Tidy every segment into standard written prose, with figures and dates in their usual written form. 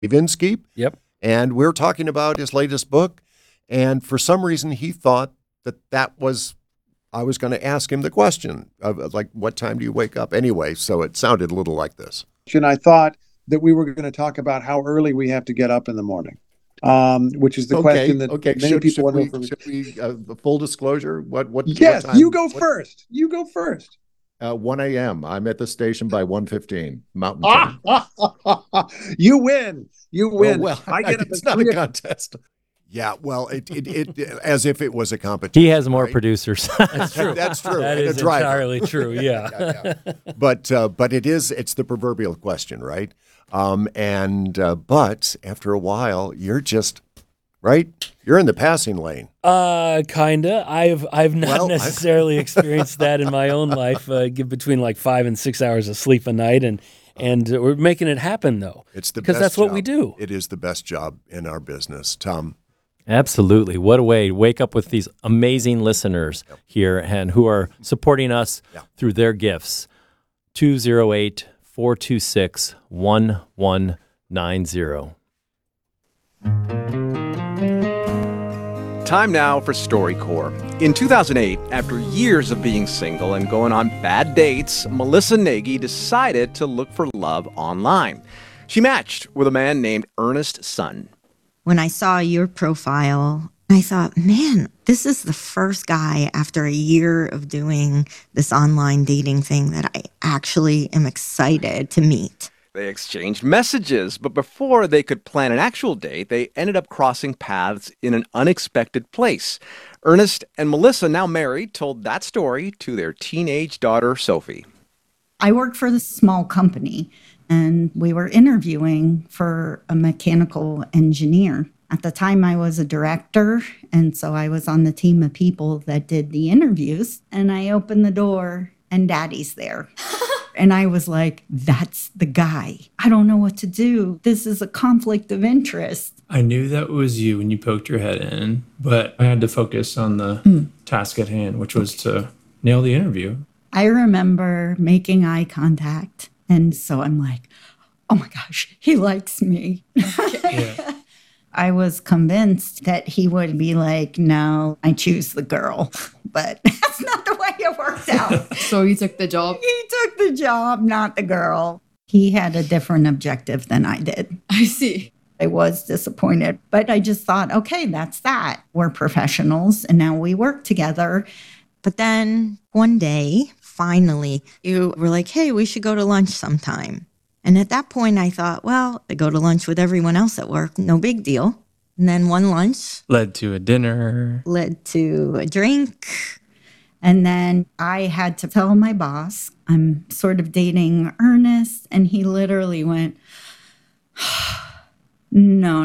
Vinsky. Yep. And we're talking about his latest book. And for some reason, he thought that was, I was going to ask him the question of like, what time do you wake up anyway? So it sounded a little like this. And I thought that we were going to talk about how early we have to get up in the morning, which is the question that many people want to know. Should we full disclosure? What? Yes, what time, you go first. You go first. 1 a.m. I'm at the station by 1:15 Mountain Time. You win. You win. Oh, well, I get up it's at not a contest. Yeah, well, it as if it was a competition. He has more right? producers. That's true. That's true. That and is a driver. entirely true. Yeah. Yeah. But it's the proverbial question, right? But after a while, you're just right. You're in the passing lane. Kinda. I've not necessarily experienced that in my own life. Give between like 5 and 6 hours of sleep a night, and we're making it happen though. It's the because best that's what job. we do. It is the best job in our business, Tom. Absolutely. What a way to wake up with these amazing listeners here and who are supporting us through their gifts. 208-426-1190. Time now for StoryCorps. In 2008, after years of being single and going on bad dates, Melissa Nagy decided to look for love online. She matched with a man named Ernest Sun. When I saw your profile, I thought, man, this is the first guy after a year of doing this online dating thing that I actually am excited to meet. They exchanged messages, but before they could plan an actual date, they ended up crossing paths in an unexpected place. Ernest and Melissa, now married, told that story to their teenage daughter, Sophie. I work for this small company, and we were interviewing for a mechanical engineer. At the time, I was a director, and so I was on the team of people that did the interviews. And I opened the door, and Daddy's there. And I was like, that's the guy. I don't know what to do. This is a conflict of interest. I knew that was you when you poked your head in, but I had to focus on the task at hand, which was to nail the interview. I remember making eye contact. And so I'm like, oh my gosh, he likes me. Yeah. I was convinced that he would be like, no, I choose the girl. But that's not the way it worked out. So he took the job? He took the job, not the girl. He had a different objective than I did. I see. I was disappointed, but I just thought, okay, that's that. We're professionals and now we work together. But then one day, finally, you were like, hey, we should go to lunch sometime. And at that point, I thought, well, I go to lunch with everyone else at work. No big deal. And then one lunch led to a dinner, led to a drink. And then I had to tell my boss, I'm sort of dating Ernest. And he literally went, no.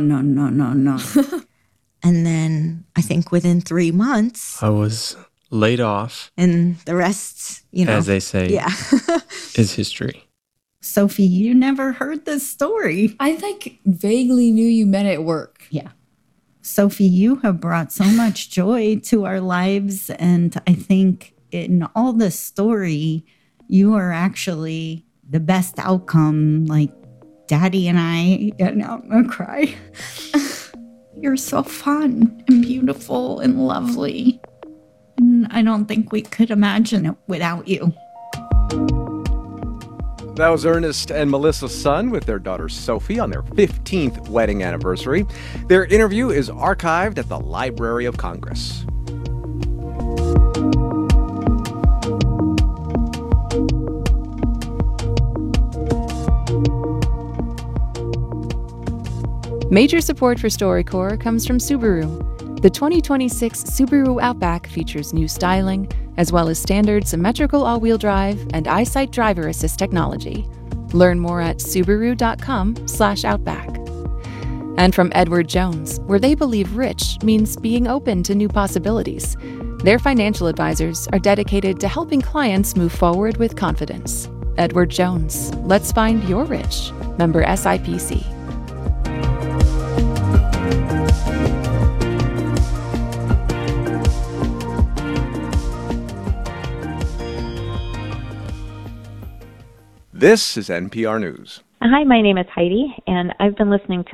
And then I think within 3 months, I was laid off. And the rest, as they say, is history. Sophie, you never heard this story. I vaguely knew you met at work. Yeah. Sophie, you have brought so much joy to our lives. And I think in all this story, you are actually the best outcome. Like Daddy and I, now I'm gonna cry. You're so fun and beautiful and lovely. And I don't think we could imagine it without you. That was Ernest and Melissa Sun with their daughter Sophie on their 15th wedding anniversary. Their interview is archived at the Library of Congress. Major support for StoryCorps comes from Subaru. The 2026 Subaru Outback features new styling, as well as standard symmetrical all-wheel drive and EyeSight driver assist technology. Learn more at Subaru.com/Outback. And from Edward Jones, where they believe rich means being open to new possibilities. Their financial advisors are dedicated to helping clients move forward with confidence. Edward Jones, let's find your rich. Member SIPC. This is NPR News. Hi, my name is Heidi, and I've been listening to